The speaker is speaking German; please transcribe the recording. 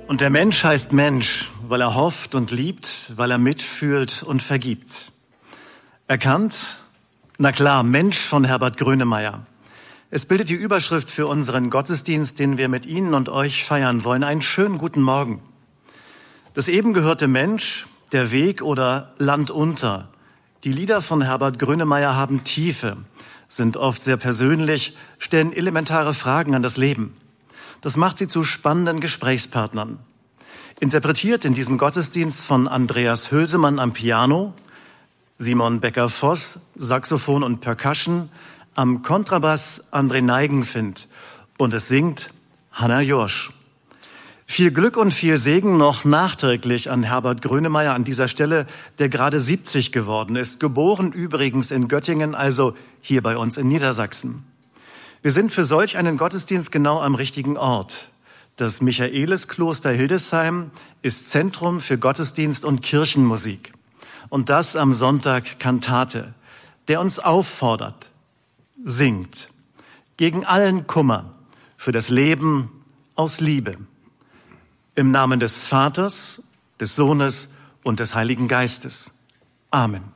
Und der Mensch heißt Mensch, weil er hofft und liebt, weil er mitfühlt und vergibt. Erkannt? Na klar, Mensch von Herbert Grönemeyer. Es bildet die Überschrift für unseren Gottesdienst, den wir mit Ihnen und euch feiern wollen. Einen schönen guten Morgen. Das eben gehörte Mensch, der Weg oder Land unter. Die Lieder von Herbert Grönemeyer haben Tiefe, sind oft sehr persönlich, stellen elementare Fragen an das Leben. Das macht sie zu spannenden Gesprächspartnern. Interpretiert in diesem Gottesdienst von Andreas Hülsemann am Piano, Simon Becker-Voss, Saxophon und Percussion, am Kontrabass André Neigenfind und es singt Hanna Jorsch. Viel Glück und viel Segen noch nachträglich an Herbert Grönemeyer an dieser Stelle, der gerade 70 geworden ist, geboren übrigens in Göttingen, also hier bei uns in Niedersachsen. Wir sind für solch einen Gottesdienst genau am richtigen Ort. Das Michaeliskloster Hildesheim ist Zentrum für Gottesdienst und Kirchenmusik. Und das am Sonntag Kantate, der uns auffordert, singt, gegen allen Kummer, für das Leben aus Liebe. Im Namen des Vaters, des Sohnes und des Heiligen Geistes. Amen.